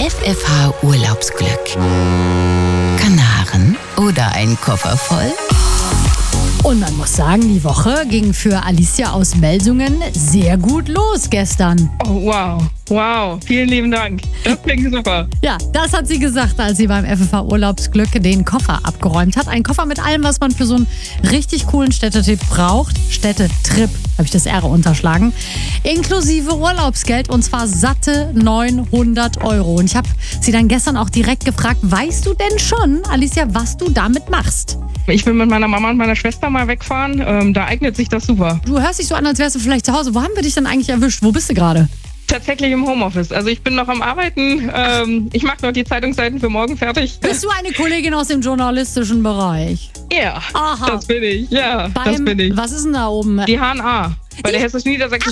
FFH Urlaubsglück. Kanaren oder ein Koffer voll? Und man muss sagen, die Woche ging für Alicia aus Melsungen sehr gut los gestern. Oh, wow. Wow. Vielen lieben Dank. Das klingt super. Ja, das hat sie gesagt, als sie beim FFH Urlaubsglück den Koffer abgeräumt hat. Ein Koffer mit allem, was man für so einen richtig coolen Städtetrip braucht. Städtetrip, habe ich das R unterschlagen. Inklusive Urlaubsgeld, und zwar satte 900 €. Und ich habe sie dann gestern auch direkt gefragt, weißt du denn schon, Alicia, was du damit machst? Ich will mit meiner Mama und meiner Schwester mal wegfahren. Da eignet sich das super. Du hörst dich so an, als wärst du vielleicht zu Hause. Wo haben wir dich denn eigentlich erwischt? Wo bist du gerade? Tatsächlich im Homeoffice. Also ich bin noch am Arbeiten. Ich mache noch die Zeitungsseiten für morgen fertig. Bist du eine Kollegin aus dem journalistischen Bereich? Ja, Aha. das bin ich. Ja, das bin ich. Was ist denn da oben? Die HNA bei der Hessisch-Niedersächsischen